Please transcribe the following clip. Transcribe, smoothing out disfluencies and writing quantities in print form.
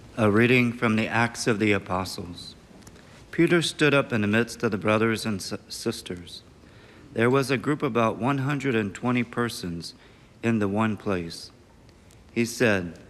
A reading from the Acts of the Apostles. Peter stood up in the midst of the brothers and sisters. There was a group of about 120 persons in the one place. He said,